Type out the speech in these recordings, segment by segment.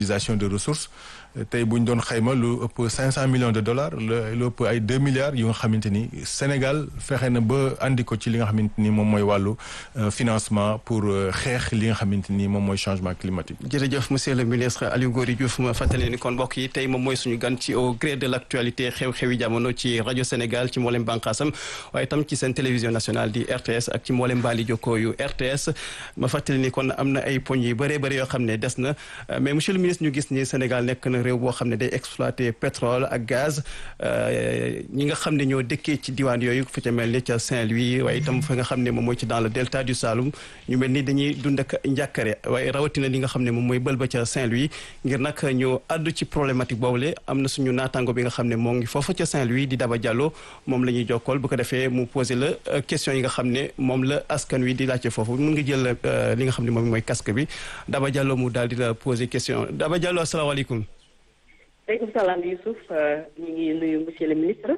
utilisation de ressources tey bu ñu doon xayma lu ëpp 500 millions de dollars lu ëpp ay 2 milliards yu nga xamante ni Sénégal fexe na ba andi ko ci li nga xamante ni moom mooy wàllu financement pour xeex li nga xamante ni moom mooy changement climatique. jërëjëf monsieur le ministre Aliou Gory Diouf ma fàttali ni kon mbokk yi tey moom mooy suñu gan ci au gré de l' actualité xew-xewi jamono ci rajo Sénégal ci mboolem bànqaasam waaye itam ci seen télévision nationale di RTS ak ci mboolem mbaali jokkoo yu RTS ma fàttali ni kon am na ay poñ yu bëree bëri yoo xam ne des na mais monsieur le ministre ñu gis ni Sénégal nekk na réew boo xam ne day exploiter pétrole ak gaz ñi nga xam ne ñoo dëkkee ci diwaan yooyu fi ca mel ni ca Saint-Louis waaye itam fa nga xam ne moom mooy ci dans le delta du Saloum ñu mel ni dañuy dund ak njàkkare waaye rawatina li nga xam ne moom mooy bël ba ca Saint-Louis ngir nag ñu àddu ci problématique boobule am na suñu naataango bi nga xam ne moo ngi foofu ca Saint-Louis di Daba Diallo moom la ñuy jokkool bu ko defee mu posé la question yi nga xam ne moom la askan wi di laajte foofu mun nga jël li nga xam ne moom mooy casque bi Daba Diallo mu daal di la posé question Daba Diallo asalaamaaleykum. waaleykum salaam Youssouf ñu ngi nuyu monsieur le ministre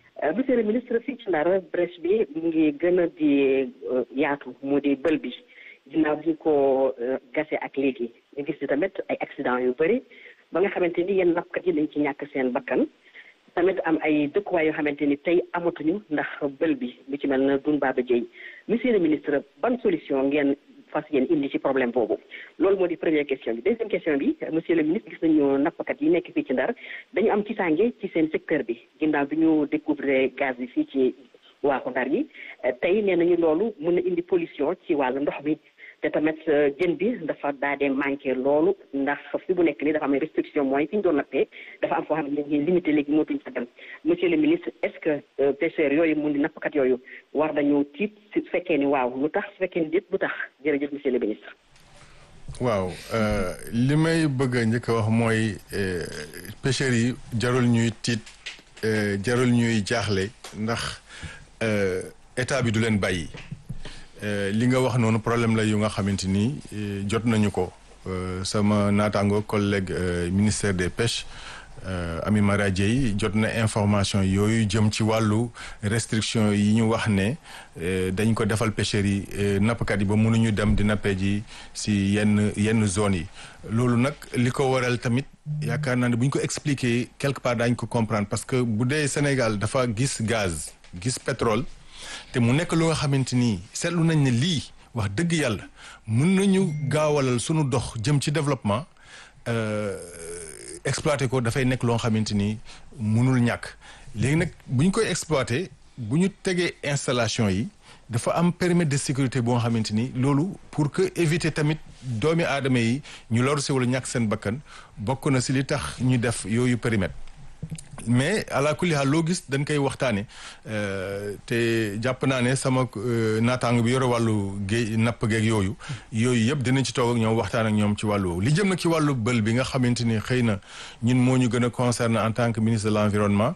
fii ci Ndar brèche bi mu ngi gën a di yaatu mu di bël bi ginnaaw bi ñu ko gasee ak léegi ñu gis ni tamit ay accident yu bëri ba nga xamante ni yenn nappkat yi dañ ci ñàkk seen bakkan tamit am ay dëkkuwaay yoo xamante ni tey amatuñu ndax bël bi lu ci mel na Doune Baba Dièye monsieur le ministre ban solution ngeen fas yéen indi ci problème boobu loolu moo di première question bi deuxième question bi monsieur le ministre gis nañu nappkat yi nekk fii ci Ndar dañu am tiitaange ci seen secteur bi ginnaaw bi ñu découvrir gaz bi fii ci waaxu Ndar yi tey nee nañu loolu mën na indi pollution ci wàllu ndox mi te tamit jën bi dafa daadee manqué loolu ndax fi bu nekk nii dafa am restriction mooy fi ñu doon nappee dafa am foo xam ne dañuy limité léegi mootuñ fa dem monsieur le ministre est-ce que pêcheurs yooyu mun di nappkat yooyu war nañu tiit su fekkee ni waaw lu tax su fekkee ni déet lu tax jërëjëf monsieur le ministre. waaw li may bëgg a njëkk a wax mooy pêcheurs yi jarul ñuy tiit jarul ñuy jaaxle ndax état bi du leen bàyyi. li nga wax noonu problème la yu nga xamante ni jot nañu ko sama naataango collègue ministère des pêches Amy Mara Dièye jot na information yooyu jëm ci wàllu restriction yi ñu wax ne dañ ko defal pêcheurs yi nappkat yi ba mënuñu dem di nappee ji si yenn zones yi loolu nag li ko waral tamit yaakaar naa ne bu ñu ko expliquer quelque part daañu ko comprendre parce que bu dee Sénégal dafa gis gaz gis pétrole te mu nekk lu nga xamante ni seetlu nañ ne lii wax dëgg yàlla mën nañu gaawalal sunu dox jëm ci développement exploiter ko dafay nekk loo xamante ni mënul ñàkk léegi nag bu ñu koy exploiter bu ñu tegee installation yi dafa am périmètre de sécurité boo xamante ni loolu pour que éviter tamit doomi aadama yi ñu loru si wala ñàkk seen bakkan bokk na si li tax ñu def yooyu périmètre. mais ala kulli haal loo gis dañ koy waxtaane te jàpp naa ne sama naataango bi yore wàllu géej napp geeg yooyu yëpp dinañ ci toog ak ñoom waxtaan ak ñoom ci wàllu woowu li jëm nag ci wàllu bël bi nga xamante ni xëy na ñun moo ñu gën a concerné en tant que ministre de l'environnement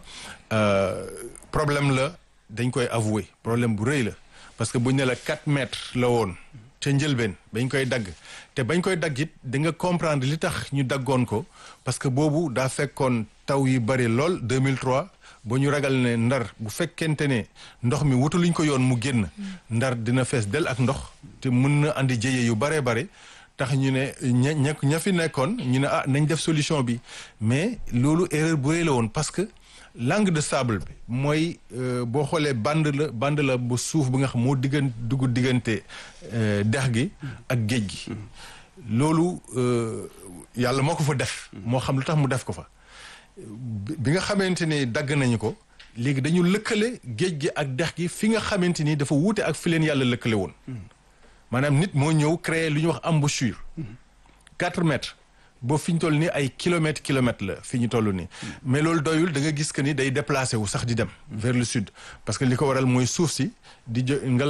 problème la dañ koy avouer problème bu rëy la parce que buñ ne la 4 mètres la woon ca njëlbeen bañ koy dagg te bañ koy dagg it da nga comprendre li tax ñu daggoon ko parce que boobu daa fekkoon taw yi bari lool 2003 ba ñu ragal ne Ndar bu fekkente ne ndox mi wutaluñ ko yoon mu génn Ndar dina fees del ak ndox te mën na andi jëye yu baree bare tax ñu ne ña fi nekkoon ñu ne nañ def solution bi mais loolu erreur bu rëy la woon parce que langue de sable bi mooy boo xoolee bande la bu suuf bi nga xam moo dugg diggante dex gi ak géej gi loolu yàlla moo ko fa def moo xam lu tax mu def ko fa bi nga xamante ni dagg nañu ko léegi dañu lëkkale géej gi ak dex gi fi nga xamante ni dafa wuute ak fi leen yàlla lëkkale woon maanaam nit moo ñëw créer lu ñuy wax embouchure 4 mètres boo fi ñu toll nii ay kilomètres la fi ñu toll nii mais loolu doyul da nga gis que ni day déplacé wu sax di dem vers le sud parce que li ko waral mooy suuf si di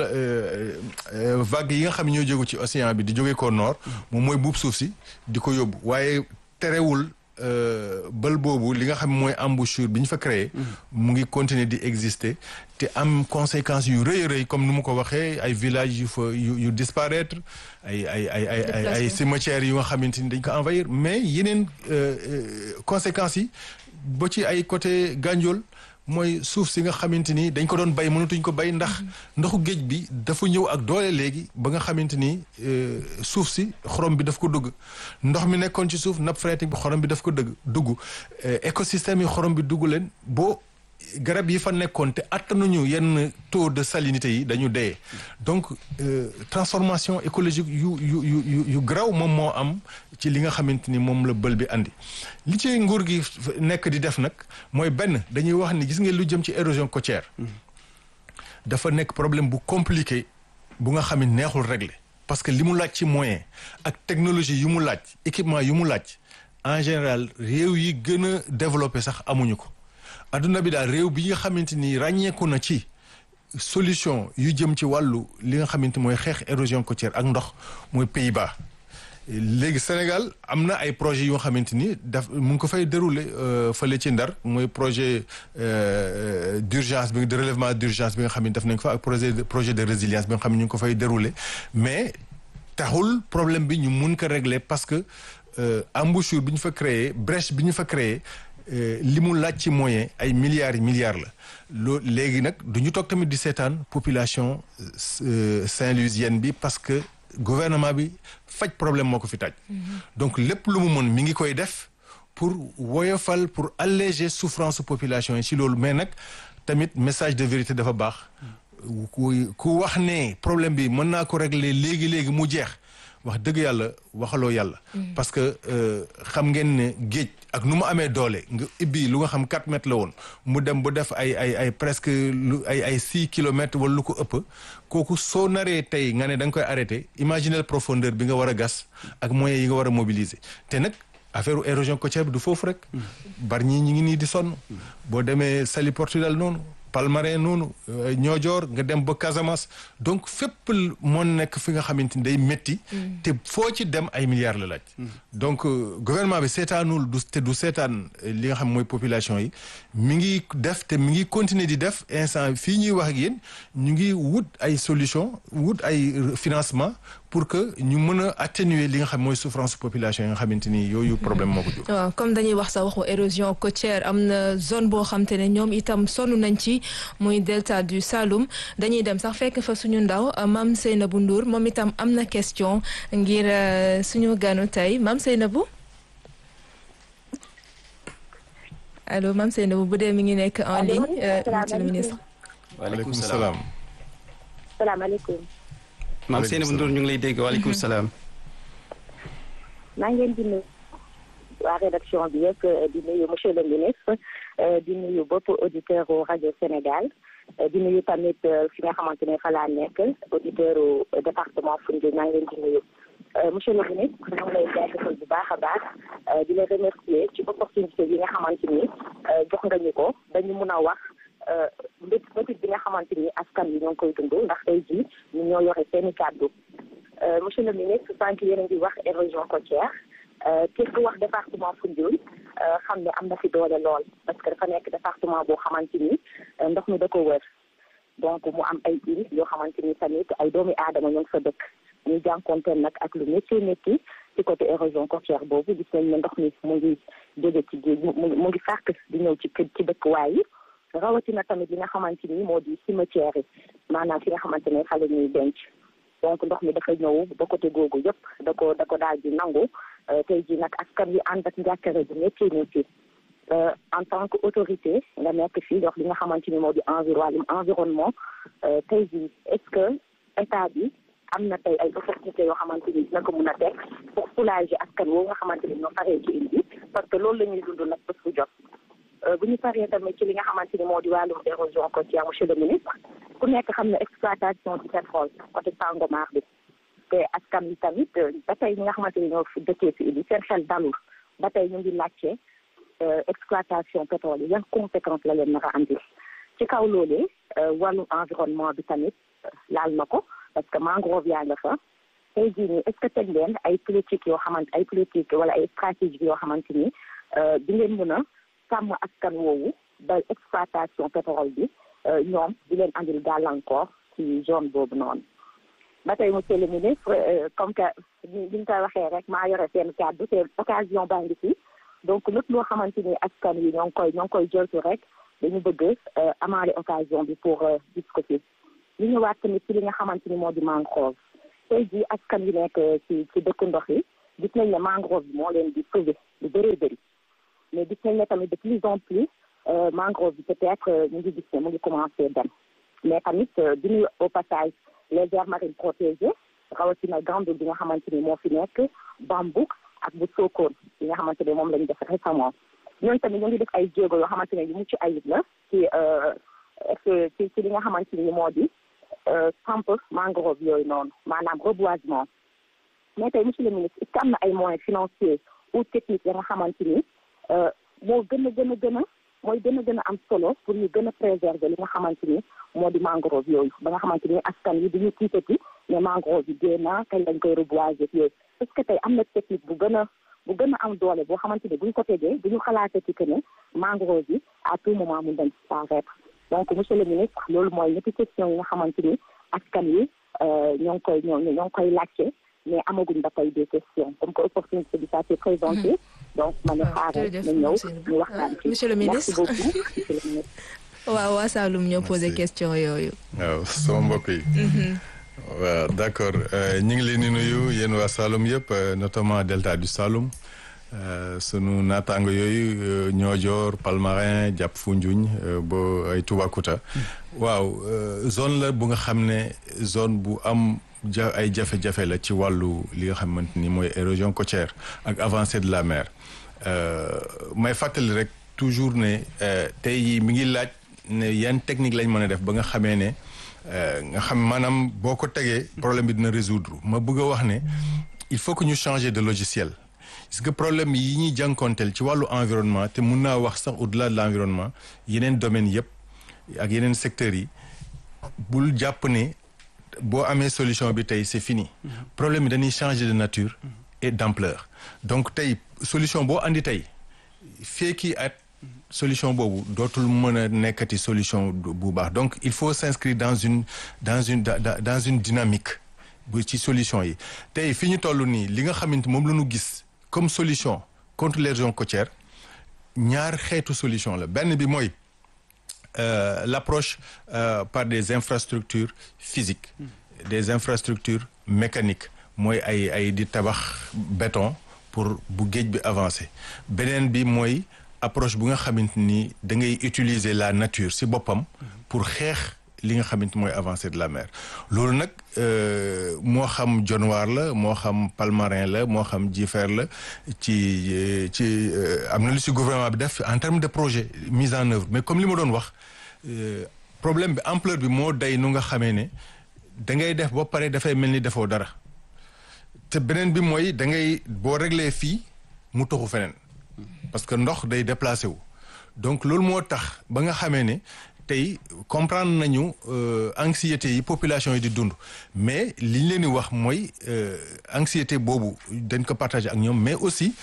vague yi nga xam ne ñoo jógu ci océan bi di jóge ko nord moom mooy buub suuf si di ko yóbbu waaye terewul bël boobu li nga xam mooy embouchure bi ñu fa créé mu ngi continuer di exister te am conséquences yu rëy a rëy comme ni mu ko waxee ay villages yu disparaître ay cimetières yu nga xamante ni dañ ko envahir mais yeneen conséquences yi ba ci ay côté Gandiol mooy suuf si nga xamante ni dañ ko doon bay mënatuñ ko bay ndax ndoxu géej bi dafa ñëw ak doole léegi ba nga xamante ni suuf si xorom bi daf ko dugg ndox mi nekkoon ci suuf nappe phréatique bi xorom bi daf ko dugg écosystème yi xorom bi dugg leen boo garab yi fa nekkoon te attanuñu yenn taux de salinité yi dañu dee donc transformation écologique yu graw moom moo am ci li nga xamante ni moom la bël bi andi li ci nguur gi nekk di def nag mooy benn dañuy wax ni gis nga lu jëm ci érosion côtière dafa nekk problème bu compliqué bu nga xam ne neexul régler parce que li mu laaj ci moyen ak technologie yu mu laaj équipement yu mu laaj en général réew yi gën a développé sax amuñu ko adduna bi daal réew bi nga xamante ni ràññeeku na ci solution yu jëm ci wàllu li nga xamante mooy xeex érosion côtière ak ndox mooy Pays-Bas léegi Sénégal am na ay projets yoo xamante ni mu ngi ko fay dérouler fële ci Ndar mooy projet d'urgence bi de relèvement d'urgence bi nga xam ne def nañ ko fa ak projet de résilience bi nga xam ne ñu ngi ko fay dérouler mais taxul problème bi ñu mun ko régler parce que embouchure bi ñu fa créé brèche bi ñu fa créé li mu laaj ci moyen ay milliards la loolu léegi nag du ñu toog tamit di seetaan population saint-louisienne bi parce que gouvernement bi faj problème moo ko fi taaj donc lépp lu mu mën mi ngi koy def pour woyofal pour alléger souffrance population yi ci loolu mais nag tamit message de vérité dafa baax ku wax ne problème bi mën naa ko régler léegi mu jeex wax dëgg yàlla waxaloo yàlla parce que xam ngeen ne géej ak nu mu amee doole nga ibbi lu nga xam 4 mètres la woon mu dem ba def ay presque ay 6 kilomètres wala lu ko ëpp kooku soo naree tey nga ne da nga koy arrêté imaginer profondeur bi nga war a gas ak moyens yi nga war a mobiliser te nag affaire érosion côtière bi du foofu rek Bargny ñi ngi nii di sonn boo demee Saly Portudal noonu Palmarin noonu Niodior nga dem ba Casamance donc fépp moo nekk fi nga xamante ni day métti te foo ci dem ay milliards la laaj donc gouvernement bi seetaanul du seetaan li nga xam mooy population yi mi ngi def te mi ngi continuer di def instant fii ñuy wax ak yéen ñu ngi wut ay solution wut ay financement pour que ñu mën a atténuer li nga xam mooy souffrance population yi nga xamante ni yooyu problème moo ko jur. waaw comme dañuy wax sa waxu érosion côtière am na zone boo xam te ne ñoom itam sonn nañ ci muy delta du Saloum dañuy dem sax fekk fa suñu ndaw Mame Seynabou Ndour moom itam am na question ngir suñu ganu tey Mame Seynabou allo Mame Seynabou bu dee mi ngi nekk en ligne. monsieur le ministre. waaleykum salaam. salaamaaleykum. Mame Seynabou Ndour ñu ngi lay dégg waaleykum salaam. maa ngi leen di nuyu waa rédaction bi yëpp di nuyu monsieur le ministre di nuyu bopp auditeur u rajo Sénégal di nuyu tamit fi nga xamante ne fa laa nekk auditeur u département Foundiougne maa ngi leen di nuyu. monsieur le ministre ñu ngi lay jaajëfal bu baax a baax di la remercier ci opportunité bi nga xamante ni jox nga ñu ko dañu mun a wax métit bi nga xamante ni askan bi ñoo ngi koy dund ndax tey jii ñu ñoo yore seen i kàddu. monsieur le ministre sànq yéen a ngi wax érosion côtière képp ku wax département Foundiougne xam ne am na fi doole lool parce que dafa nekk département boo xamante ni ndox mi da ko wër donc mu am ay îles yoo xamante ni tamit ay doomi aadama ñoo ngi fa dëkk ñuy jànkonteel nag ak lu métti ci côté érosion côtière boobu gis nañ ne ndox mi mu ngi jóge ci géej mu ngi fàq di ñëw ci dëkkuwaay yi rawatina tamit li nga xamante ni moo di cimetière yi maanaam fi nga xamante ne xale ñuy denc. donc ndox mi dafa ñëw ba côté googu yëpp da ko daal di nangu tey jii nag askan wi ànd ak njàkkare bu métti en tant que autorité nga nekk fii wax li nga xamante ni moo di environnement tey jii est-ce que état bi am na tey ay opportunités yoo xamante ni dina ko mun a teg pour soulager askan woo nga xamante ni ñoo paree ci indi parce que loolu la ñuy dund nag bés bu jot. bu ñu paree tamit ci li nga xamante ni moo di wàllum érosion côtière monsieur le ministre ku nekk xam ne exploitation du pétrole côté Sangomar bi te askan wi tamit ba tey ñi nga xamante ni ñoo dëkkee ci ili seen xel dalul ba tey ñu ngi laajte exploitation pétrole yi yan conséquences la leen nar a andil ci kaw loolee wàllum environnement bi tamit laal na ko parce que mangrove yaa nga fa tey jii nii est-ce que teg leen ay politique yoo xamante ay politique wala ay stratégie yoo xamante ni di ngeen mën a sàmm askan woowu ba exploitation pétrole bi ñoom di leen andil gàllankoor ci zone boobu noonu ba tey monsieur le ministre comme que li ñu koy waxee rek maa yore seen kàddu te occasion baa ngi fi donc lépp loo xamante ni askan wi ñoo ngi koy jëltu rek dañu bëgg amaale occasion bi pour gis ko fi ñu ñëwaat tamit ci li nga xamante ni moo di mangrove tey jii askan wi nekk ci dëkku ndox yi gis nañ ne mangrove bi moo leen di sauver lu bëree bëri mais gis nañ ne tamit de plus en plus mangrove bi peut-être ñu ngi gis ne mu ngi commencé dem mais tamit di nuyu au passage les aires marines protégées rawatina Gambie bi nga xamante ni moo fi nekk Bambouk ak bu Sokone bi nga xamante ne moom lañu def récemment ñooñu tamit ñu ngi def ay jéego yoo xamante ne yu mucc ayib la ci li nga xamante ni moo di samp mangrove yooyu noonu maanaam reboisement mais tey monsieur le ministre est-ce que am na ay moyens financiers ou techniques ya nga xamante ni moo gën a am solo pour ñu gën a préserver li nga xamante ni moo di mangrove yooyu ba nga xamante ni askan yi duñu tiitati mais mangrove yi dee na kañ lañ koy reboiser yooyu est-ce que tey am na technique bu gën a am doole boo xamante ni buñ ko tegee duñu xalaatati que ne mangrove yi à tout moment mun dañ disparaître donc monsieur le ministre loolu mooy ñetti question yi nga xamante ni askan yi ñoo ngi koy laajte mais amaguñ ba tey des questions comme que opportunité bi ça s'est présenté donc ma ne xaaral na ñëw ñu waxtaan ci monsieur le ministre merci beaucoup monsieur le ministre waaw waa Saloum ñoo posé question yooyu waaw sama mbokk yi waaw d'accord ñu ngi leen di nuyu yéen waa Saloum yëpp notamment delta du Saloum sunu naataango yooyu Niodior Palmarin jàpp Foundiougne ba ay Toubacouta waaw zone la bu nga xam ne zone bu am ay jafe-jafe la ci wàllu li nga xamante ni mooy érosion côtière ak avancée de la mer may fàttali rek toujours ne tey yi mi ngi laaj ne yan technique lañ mën a def ba nga xamee ne nga xam maanaam boo ko tegee problème bi dina résoudre ma bëgg a wax ne il faut que ñu changer de logiciel parce que problème yi ñuy jànkonteel ci wàllu environnement te mun naa wax sax au-delà de l'environnement yeneen domaines yëpp ak yeneen secteurs yi bul jàpp ne boo amee solution bi tey c'est fini problème bi dañuy changer de nature et d'ampleur donc tey solution boo andi tey feeki at solution boobu dootul mën a nekkati solution bu baax donc il faut s'inscrire dans une dynamique bu ci solution yi tey fi ñu toll nii li nga xamante moom la ñu gis comme solution contre l'érosion côtière ñaar xeetu solution la benn bi mooy l'approche par des infrastructures physiques des infrastructures mécaniques mooy ay di tabax béton pour bu géej bi avancer beneen bi mooy approche bu nga xamante ni da ngay utiliser la nature ci boppam pour xeex li nga xamante mooy avancée de la mer loolu nag moo xam Dionewar la moo xam Palmarin la moo xam Jifeer la ci am na lu ci gouvernement bi def en termes de projet mise en œuvre mais comme li ma doon wax problème bi ampleur bi moo day nu nga xamee ne da ngay def ba pare dafay mel ni defoo dara te beneen bi mooy da ngay boo réglé fii mu toxu feneen parce que ndox day déplacé wu donc loolu moo tax ba nga xamee ne tey comprendre nañu anxiété yi population yi di dund mais li ñu leen di wax mooy anxiété boobu dañ ko partager ak ñoom mais aussi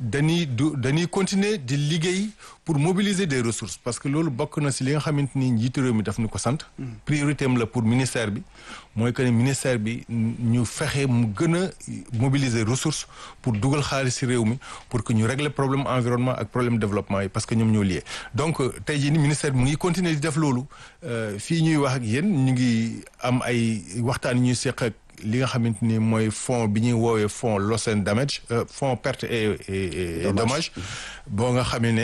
dañuy continuer di liggéey pour mobiliser des ressources parce que loolu bokk na ci li nga xamante ni njiitu réew mi daf ñu ko sant priorité am la pour ministère bi mooy que ne ministère bi ñu fexe mu gën a mobiliser ressources pour dugal xaalis ci réew mi pour que ñu régler problème environnement ak problème développement yi parce que ñoom ñoo lié donc tey jii ni ministère bi mu ngi continuer di def loolu fii ñuy wax ak yéen ñu ngi am ay waxtaan ñuy seq ak li nga xamante ni mooy fonds bi ñuy woowee fonds loss and damage fonds perte et dommage boo nga xamee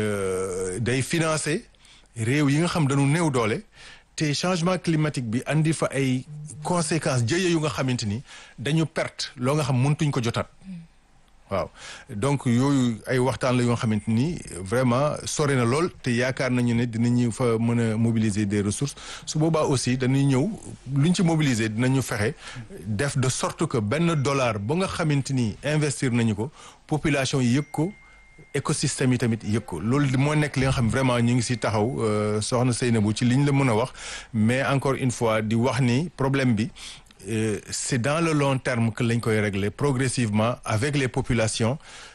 ne day financer réew yi nga xam dañu néew doole te changement climatique bi andi fa ay conséquences jëye yu nga xamante ni dañu perte loo nga xam mëntuñ ko jotaat waaw donc yooyu ay waxtaan la yoo xamante ni vraiment sore na lool te yaakaar nañu ne dinañu fa mën a mobiliser des ressources su boobaa aussi dañuy ñëw luñ ci mobiliser dinañu fexe def de sorte que $1 ba nga xamante ni investir nañu ko population yi yëg ko écosystème yi tamit yëg ko loolu moo nekk li nga xam vraiment ñu ngi ci taxaw soxna Seynabou ci liñ la mën a wax mais encore une fois di wax ni problème bi c'est dans le long terme que lañ koy régler progressivement avec les populations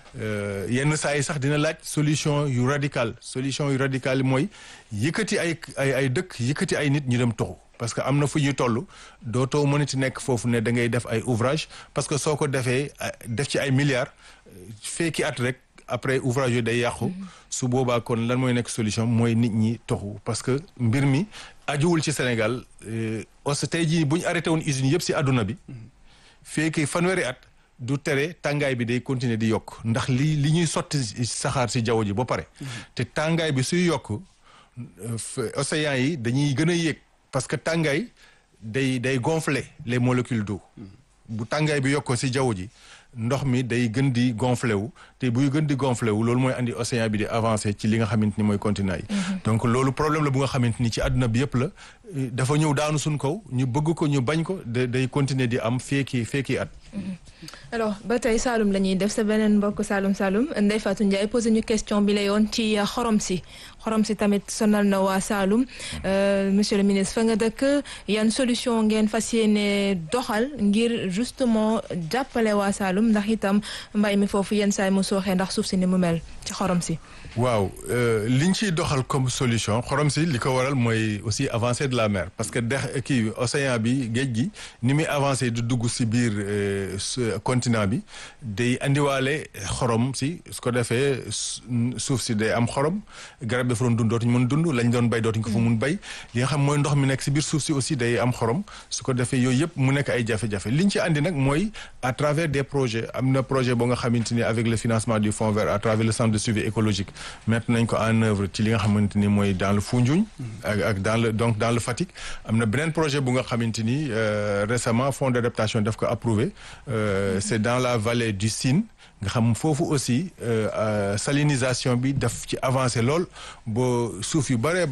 yenn saa yi sax dina laaj solution yu radicale yi mooy yëkkati ay dëkk yëkkati ay nit ñu dem toxu parce que am na fu ñuy toll dootoo mënati nekk foofu ne da ngay def ay ouvrage parce que soo ko defee def ci ay milliards fekki at rek après ouvrage yooyu day yàqu su boobaa kon lan mooy nekk solution mooy nit ñi toxu parce que mbir mi ajuwul ci Sénégal aussi tey jii bu ñu arrêté woon usines yëpp si àdduna bi fekk fanweeri at du tere tàngaay bi day continuer di yokk ndax li ñuy sotti saxaar si jaww ji ba pare te tàngaay bi suy yokk océans yi dañuy gën a yéeg parce que tàngaay day gonfler les molécules d'eau bu tàngaay bi yokkoo si jaww ji ndox mi day gën di gonflé wu te buy gën di gonflé wu loolu mooy andi océan bi di avancé ci li nga xamante ni mooy continent yi donc loolu problème la bu nga xamante ni ci àdduna bi yëpp la dafa ñëw daanu suñ kaw ñu bëgg ko ñu bañ ko day continuer di am feeki at alors ba tey Saloum la ñuy def sa beneen mbokk Saloum Ndeye Fatou Ndiaye posé ñu question bi la yoon ci xorom si tamit sonal na waa Saloum monsieur le ministre fa nga dëkk yan solution ngeen fas yéene doxal ngir justement jàppale waa Saloum ndax itam mbay mi foofu yenn saay mu sooxee ndax suuf si ni mu mel ci xorom si. waaw liñ ciy doxal comme solution xorom si li ko waral mooy aussi avancée de la mer parce que océan bi géej gi ni muy avancé du dugg si biir continent bi day andiwaale xorom si su ko defee suuf si day am xorom garab dafa doon dund dootuñu mën dund lañ doon bay dootuñu ko fa mun bay li nga xam mooy ndox mi nekk si biir suuf si aussi day am xorom su ko defee yooyu yëpp mu nekk ay jafe-jafe liñ ci andi nag mooy à travers des projets am na projet boo nga xamante ni avec le financement du Fonds vert à travers le centre de suivi écologique mettre nañ ko en œuvre ci li nga xamante ni mooy dans le Foundiougne ak dans le Fatick am na beneen projet bu nga xamante ni récemment fonds d'adaptation daf ko approuvé c'est dans la vallée du Sine nga xam foofu aussi salinisation bi daf ci avancé lool ba suuf yu bare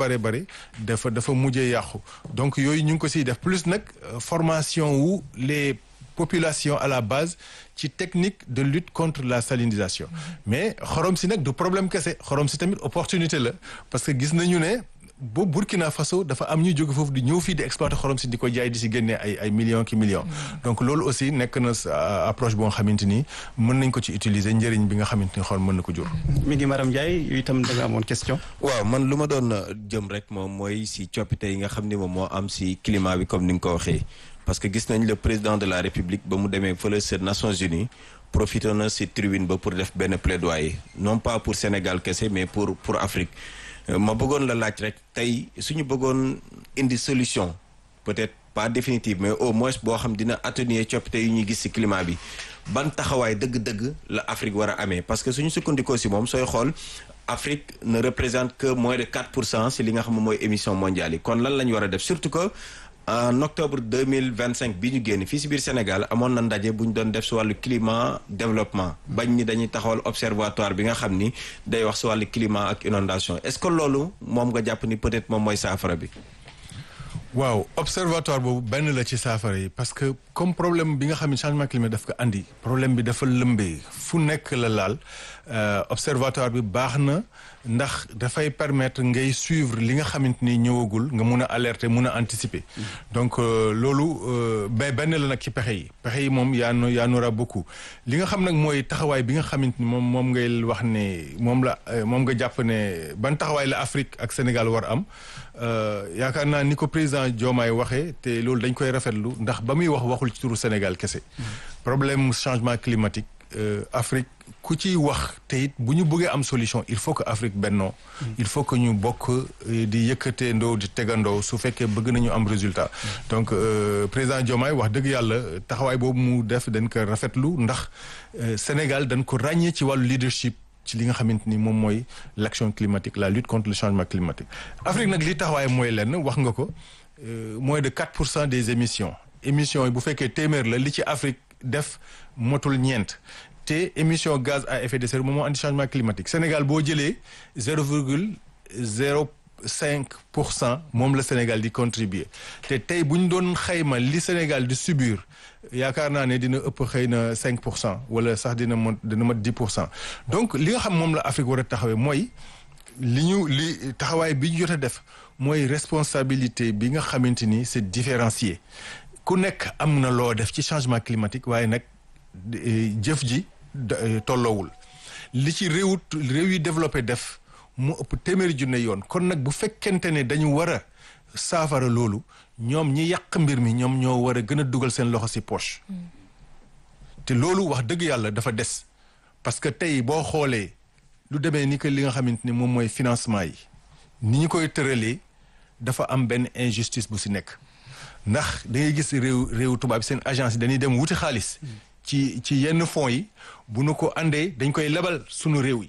dafa mujjee yàqu donc yooyu ñu ngi ko siy def plus nag formation wu les populations à la base ci technique de lutte contre la salinisation mais xorom si nag du problème kese xorom si tamit opportunité la parce que gis nañu ne ba Burkina Faso dafa am ñuy jóge foofu di ñëw fii di exploiter xorom si di ko jaay di si génnee ay millions ki millions donc loolu aussi nekk na approche boo nga xamante ni mën nañ ko ci utiliser njëriñ bi nga xamante ni xool mën na ko jur. mi ngi Maram Ndiaye yu itam da nga amoon question. waaw man lu ma doon jëm rek moom mooy si coppite yi nga xam ni moom moo am si climat bi comme ni nga ko waxee parce que gis nañ le président de la République ba mu demee fële sa Nations Unies profité na si tribune ba pour def benn plaidoyer non pas pour Sénégal kese mais pour Afrique. ma bëggoon la laaj rek tey suñu bëggoon indi solution peut-être pas définitive mais au moins boo xam dina atténuer coppite yu ñuy gis ci climat bi ban taxawaay dëgg-dëgg la Afrique war a amee parce que suñu sukkandikoo ci moom sooy xool Afrique ne représente que moins de 4% ci li nga xam ne mooy émission mondiale yi kon lan la ñu war a def surtout que en octobre 2025 bi ñu génn fii ci biir Sénégal amoon na ndaje bu ñu doon def ci wàllu climat développement bañ ni dañuy taxawal observatoire bi nga xam ni day wax ci wàllu climat ak inondation est-ce que loolu moom nga jàpp ni peut-être moom mooy saafara bi. waaw observatoire boobu benn la ci saafara yi parce que comme problème bi nga xam ne changement climatique daf ko andi problème bi dafa lëmbee fu nekk la laal observatoire bi baax na ndax dafay permettre ngay suivre li nga xamante ni ñëwagul nga mun a alerter mun a anticiper donc loolu benn la nag ci pexe yi moom yaa n'aura beaucoup li nga xam nag mooy taxawaay bi nga xamante ni moom ngay wax ne moom nga jàpp ne ban taxawaay la Afrique ak Sénégal war am yaakaar naa ni ko président Diomaye waxee te loolu dañ koy rafetlu ndax ba muy waxul ci turu Sénégal kese problème changement climatique Afrique ku ci wax te it bu ñu bëggee am solution il faut que Afrique bennoo il faut que ñu bokk di yëkkatee ndoo di tegandoo su fekkee bëgg nañu am résultat donc président Diomaye wax dëgg yàlla taxawaay boobu mu def dañ ko rafetlu ndax Sénégal dañ ko ràññee ci wàllu leadership ci li nga xamante ni moom mooy l'action climatique la lutte contre le changement climatique Afrique nag li taxawaay mooy lenn wax nga ko moins de 4% des émissions yi bu fekkee téeméer la li ci Afrique def motul ñeent te émission gaz à effet de serre moom moo andi changement climatique Sénégal boo jëlee 0,05% moom la Sénégal di contribuer te tey bu ñu doon xayma li Sénégal di subir yaakaar naa ne dina ëpp xëy na 5% wala sax dina mat 10% donc li nga xam moom la Afrique war a taxawee mooy li taxawaay bi ñu jot a def mooy responsabilité bi nga xamante ni c'est différencié ku nekk am na loo def ci changement climatique waaye nag jëf ji tolloowul li ci réew yi développé def mu ëpp téeméeri junne yoon kon nag bu fekkente ne dañu war a saafara loolu ñoom ñi yàq mbir mi ñoom ñoo war a gën a dugal seen loxo ci poche te loolu wax dëgg yàlla dafa des parce que tey boo xoolee lu demee ni que li nga xamante ni moom mooy financement yi ni ñu koy tëralee dafa am benn injustice bu si nekk ndax da ngay gis réewu tubaab seen agence yi dañuy dem wuti xaalis ci yenn fonds yi bu nu ko andee dañ koy lebal sunu réew yi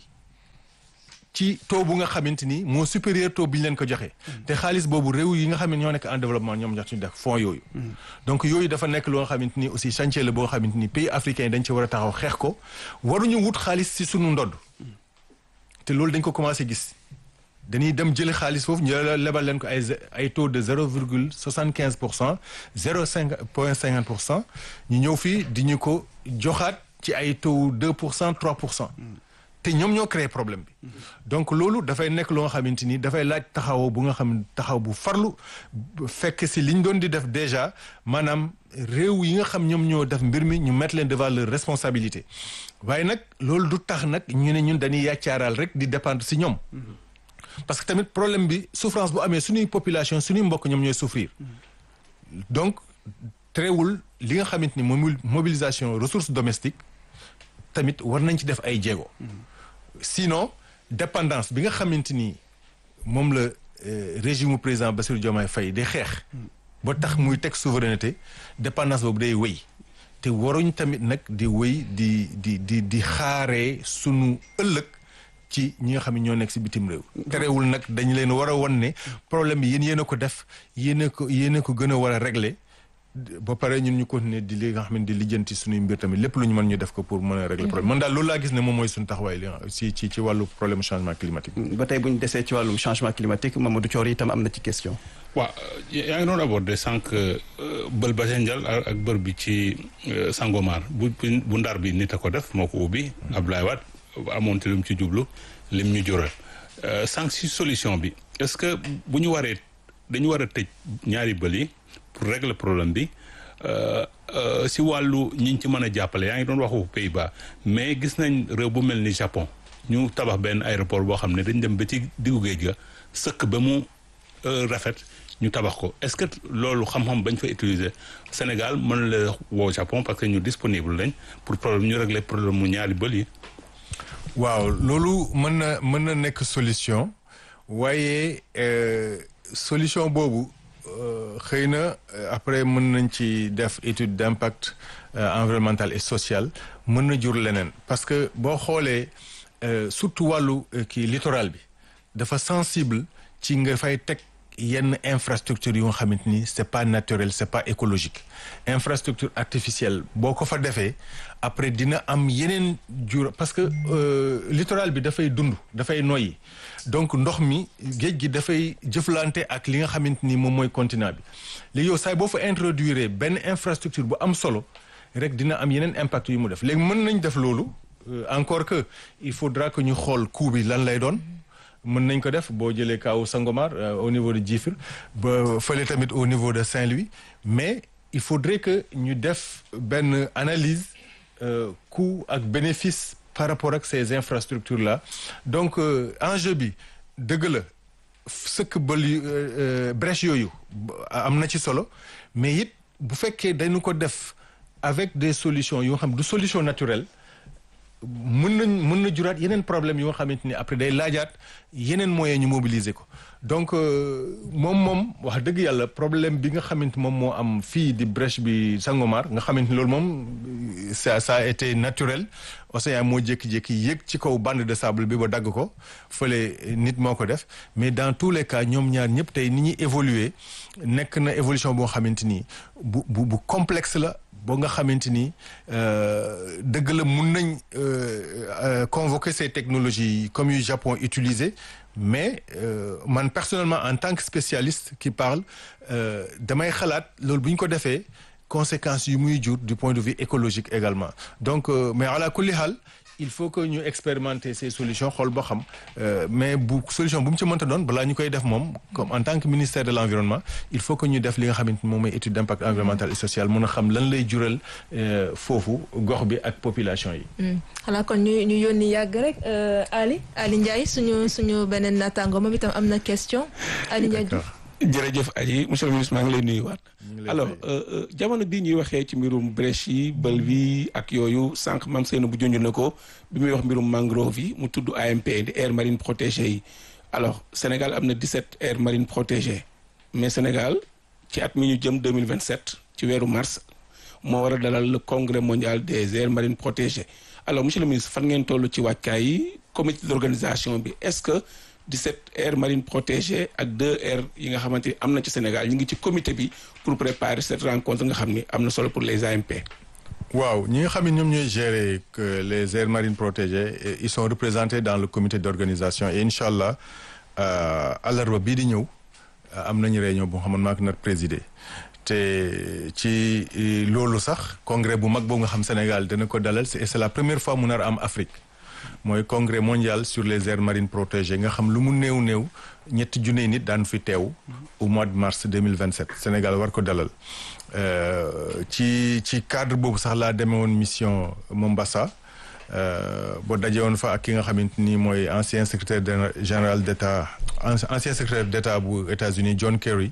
ci taux bu nga xamante ni moo supérieur taux bi ñu leen ko joxee te xaalis boobu réew yi nga xam ne ñoo nekk en développement ñoom jox ñu def fonds yooyu donc yooyu dafa nekk loo xamante ni aussi chantier la boo xamante ni pays africains yi dañ ci war a taxaw xeex ko waruñu wut xaalis si sunu ndodd te loolu dañ ko commencé gis dañuy dem jëli xaalis foofu ñu lebal leen ko ay taux de 0,75% 0,50% ñu ñëw fii di ñu ko joxaat ci ay taux 2% 3%. te ñoom ñoo créé problème bi donc loolu dafay nekk loo xamante ni dafay laaj taxaw bu nga xam taxaw bu farlu fekk si liñ doon di def déjà maanaam réew yi nga xam ñoom ñoo def mbir mi ñu mettre leen devant leur responsabilité waaye nag loolu du tax nag ñu ne ñun dañuy yàccaaral rek di dépendre si ñoom parce que tamit problème bi souffrance bu amee suñuy population suñuy mbokk ñoom ñooy souffrir donc terewul li nga xamante ni moom mobilisation ressources domestiques tamit war nañ ci def ay jéego sinon dépendance bi nga xamante ni moom la régime président Bassirou Diomaye Faye di xeex ba tax muy teg souveraineté dépendance boobu day wéy te waruñ tamit nag di wéy di xaaree sunu ëllëg ci ñi nga xam ne ñoo nekk si bitim réew terewul nag dañ leen war a wan ne problème bi yéen a ko def yéen a ko gën a war a régler ba pare ñun ñu continuer di li nga xam ne di lijjanti suñuy mbir tamit lépp lu ñu mën ñu def ko pour mën a régler problème man daal loolu laa gis ne moom mooy suñu taxawaay li ci wàllu problème changement climatique ba tey bu ñu desee ci wàllum changement climatique Mamadou Thior itam am na ci question waaw yaa ngi doon abordé sànq bël Badiane ak bër bi ci Sangomar bu ndar bi nit a ko def moo ko ubbi Abdoulaye Wade amoon te lim ci jublu lim ñu jural sànq si solution bi est-ce que bu ñu waree dañu war a tëj ñaari bël yi pour régler problème bi si wàllu ñi ci mën a jàppale yaa ngi doon waxu Pays-Bas mais gis nañ réew bu mel ni Japon ñu tabax benn aéroport boo xam ne dañ dem ba ci diggu géej ga sëkk ba mu rafet ñu tabax ko est-ce que loolu xam-xam bañ fa utiliser Sénégal mën la woo Japon parce que ñu disponible lañ pour problème ñu régler problème mu ñaari bël yi. waaw loolu mën na nekk solution waaye solution boobu. xëy na après mën nañ ci def étude d'impact environnemental et social mën na jur leneen parce que boo xoolee surtout wàllu kii littoral bi dafa sensible ci nga fay teg yenn infrastructure yu nga xamante ni c'est pas naturel c'est pas écologique infrastructure artificielle boo ko fa defee après dina am yeneen jur parce que littoral bi dafay dund dafay noyyi donc ndox mi géej gi dafay jëflante ak li nga xamante ni moom mooy continent bi léegi yow saay boo fa introduire benn infrastructure bu am solo rek dina am yeneen impact yu mu def léegi mën nañ def loolu encore que il faudra que ñu xool coût bi lan lay doon mën nañ ko def boo jëlee kaaw Sangomar au niveau de Djifir ba fële tamit au niveau de Saint-Louis mais il faudrait que ñu def benn analyse coût ak bénéfice par rapport ak ces infrastructures là donc enjeu bi dëgg la sëkk bël brèche yooyu am na ci solo mais it bu fekkee dañu ko def avec des solutions yoo xam du solution naturelle mën na juraat yeneen problème yoo xamante ni après day laajaat yeneen moyens ñu mobiliser ko donc moom wax dëgg yàlla problème bi nga xamante moom moo am fii di brèche bi Sangomar nga xamante ni loolu moom ça a été naturel océan moo jékki-jékki yéeg ci kaw bande de sable bi ba dagg ko fële nit moo ko def mais dans tous les cas ñoom ñaar ñëpp tey ni ñuy évoluer nekk na évolution boo xamante ni bu complexe la boo nga xamante ni dëgg la mun nañ convoquer ces technologies comme yu Japon utilisé mais man personnellement en tant que spécialiste qui parle damay xalaat loolu bu ñu ko defee conséquences yu muy jur du point de vue écologique également donc mais ala kulli xaal il faut que ñu expérimenter ces solutions xool boo xam mais bu solution bu mu ci mënta doon balaa ñu koy def moom comme en tant que ministère de l'environnement il faut que ñu def li nga xamante ni moom mooy étude d'impact environnemental et social mën a xam lan lay jural foofu gox bi ak population yi. xanaa kon ñu yónni yàgg rek Ali Ndiaye suñu beneen naataango moom itam am na question. Ali Ndiaye jërëjëf Aji monsieur le ministre maa ngi lay nuyuwaat. alors jamono bii ñuy waxee ci mbirum brèche yi bël bi ak yooyu sànq Mame Seynabou junj na ko bi muy wax mbirum mangrove yi mu tudd AMP di aire marine protégée yi alors Sénégal am na 17 aires marines protégées mais Sénégal ci at mi ñu jëm 2027 ci weeru mars moo war a dalal le congrès mondial des aires marines protégées alors monsieur le ministre fan ngeen toll ci wàccaay yi comité d'organisation bi est-ce que 17 aires marines protégées ak 2 aires yi nga xamante ni am na ci Sénégal ñu ngi ci comité bi pour préparer cette rencontre nga xam ni am na solo pour les AMP. waaw ñi nga xam ne ñoom ñooy gérer les aires marines protégées ils sont représentés dans le comité d'organisation et incha allah àllarba bii di ñëw am nañu réunion boo xam ne maa ngi nar présider te ci loolu sax congrès bu mag boobu nga xam Sénégal dana ko dalal c'est la première fois mu nar am Afrique. mooy congrès mondial sur les aires marines protégées nga xam lu mu néew ñetti junne nit daan fi teew au mois de mars 2027 Sénégal war ko dalal ci cadre boobu sax laa demee woon mission Mombasa boo daje woon fa ak ki nga xamante ni mooy ancien secrétaire général d'État ancien secrétaire d'État bu États-Unis John Kerry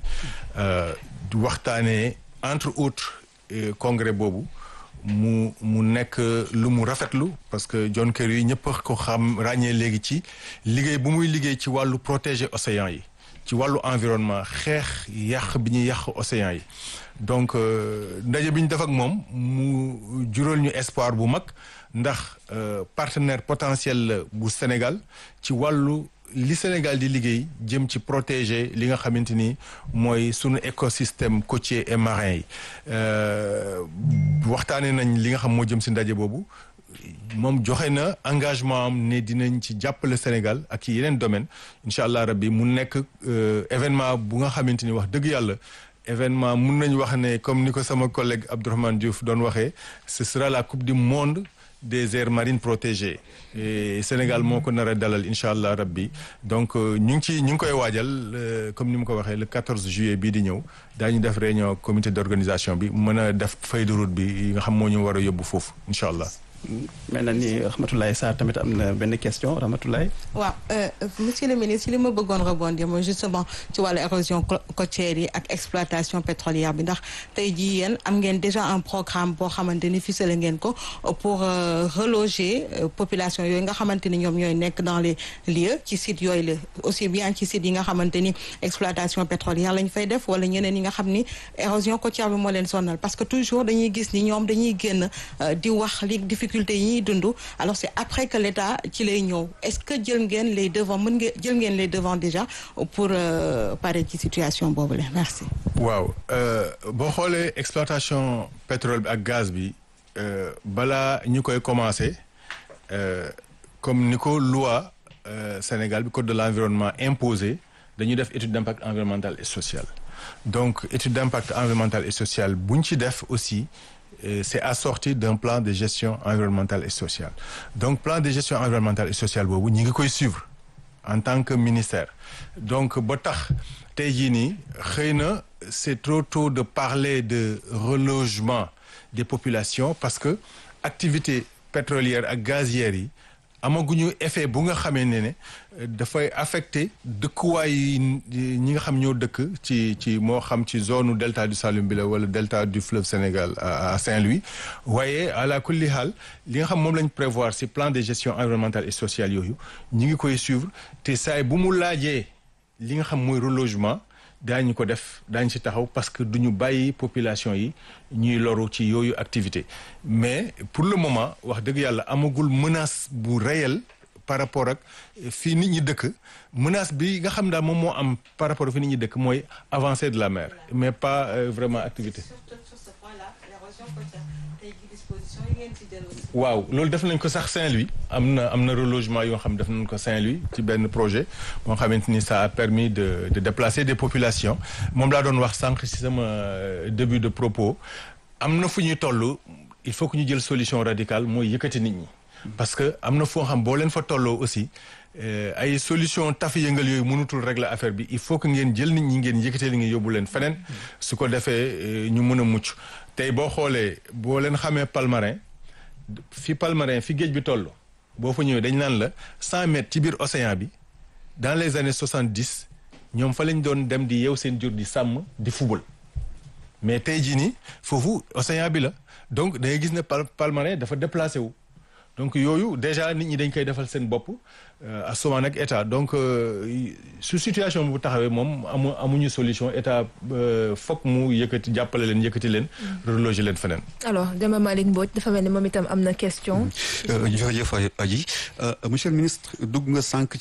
waxtaanee entre autres congrès boobu mu nekk lu mu rafetlu parce que John Kerry yi ñëpp ko xam ràññee léegi ci liggéey bu muy liggéey ci wàllu protéger océan yi ci wàllu environnement xeex yàq bi ñuy yàq océan yi donc ndaje bi ñu def ak moom mu jural ñu espoir bu mag ndax partenaire potentiel la bu Sénégal ci wàllu li Sénégal di liggéey jëm ci protéger li nga xamante ni mooy sunu écosystème côtier et marin yi waxtaanee nañ li nga xam moo jëm si ndaje boobu moom joxe na engagement am ne dinañ ci jàppale Sénégal ak ci yeneen domaine incha allah rabbi mu nekk événement bu nga xamante ni wax dëgg yàlla événement mun nañu wax ne comme ni ko sama collègue Abdourahmane Diouf doon waxee ce sera la coupe du monde des aires marines protégées et Sénégal moo ko nar a dalal incha allah rabbi donc ñu ngi koy waajal comme ni mu ko waxee le 14 juillet bii di ñëw daañu def réunion comité d'organisation bi mën a def feuille de route bi nga xam moo ñu war a yóbbu foofu incha allah. mel na ni Rahmatoulaye Sarr tamit am na benn question Rahmatoulaye. waaw monsieur le ministre li ma bëggoon rebondir mooy justement ci wàllu érosion côtière yi ak exploitation pétrolière bi ndax tey jii yéen am ngeen déjà un programme boo xamante ni ficelé ngeen ko pour reloger population yooyu nga xamante ni ñoom ñooy nekk dans les lieux ci sites yooyu la aussi bien ci sites yi nga xamante ni exploitation pétrolière lañ fay def wala ñeneen yi nga xam ni érosion côtière bi moo leen sonal parce que toujours dañuy gis ni ñoom dañuy génn di wax li difficulté yi ñuy dund alors c'est après que l'État ci lay ñëw est-ce que jël ngeen les devants jël ngeen les devants déjà pour pare ci situation boobu la merci. waaw boo xoolee exploitation pétrole bi ak gaz bi balaa ñu koy commencer comme ni ko loi Sénégal bi code de l'environnement imposé dañuy def étude d'impact environnemental et social donc étude d'impact environnemental et social bu ñu ci def aussi. C'est assorti d'un plan de gestion environnementale et sociale donc plan de gestion environnementale et sociale boobu ñi ngi koy suivre en tant que ministère donc ba tax tey jii nii xëy na c'est trop tôt de parler de relogement des populations parce que activité pétrolière ak gazière yi amaguñu effet bu nga xamee ne dafay affecter dëkkuwaay yi ñi nga xam ñoo dëkk ci moo xam ci zone delta du Saloum bi la wala delta du fleuve Sénégal à Saint-Louis waaye ala kulli haal li nga xam moom lañ prévoir ci plan de gestion environnementale et sociale yooyu ñi ngi koy suivre te saay bu mu laajee li nga xam mooy relogement daañu ko def daañu ci taxaw parce que duñu bàyyi population yi ñuy loru ci yooyu activité mais pour le moment wax dëgg yàlla amagul menace bu réel par rapport ak fii nit ñi dëkk menace bi nga xam daal moom moo am par rapport ak fii nit ñi dëkk mooy avancée de la mer mais pas vraiment activité. waaw loolu def nañ ko sax Saint-Louis am na relogement yoo xam def nañ ko Saint-Louis ci benn projet moo xamante ni ça a permis de déplacer des populations moom laa doon wax sànq ci sama début de propos am na fu ñuy toll il faut que ñu jël solution radicale mooy yëkkati nit ñi parce que am na foo xam boo leen fa tolloo aussi ay solution taf yëngal yooyu mënutul régler affaire bi il faut que ngeen jël nit ñi ngeen yëkkatee li ngeen yóbbu leen feneen su ko defee ñu mën a mucc tey boo xoolee boo leen xamee Palmarin fi géej bi toll boo fa ñëwee dañ naan la 100 mètres ci biir océan bi dans les années 70 ñoom fa lañ doon dem di yeew seen jur di sàmm di fubal mais tey jii nii foofu océan bi la donc da ngay gis ne Palmarin dafa déplacé wu donc yooyu déjà nit ñi dañ koy defal seen bopp assommant nag état donc su situation bu taxawee moom amuñu solution état foog mu yëkkati jàppale leen yëkkati leen reloger leen feneen. alors Demba Malick Mbodj dafa mel ni moom itam am na question. jërëjëf Adji monsieur le ministre dugg nga sànq